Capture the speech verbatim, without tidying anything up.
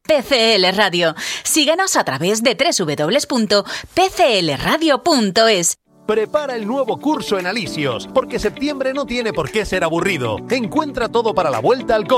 P C L Radio. Síguenos a través de doble u doble u doble u punto p c l radio punto es. Prepara el nuevo curso en Alisios, porque septiembre no tiene por qué ser aburrido. Encuentra todo para la vuelta al cole.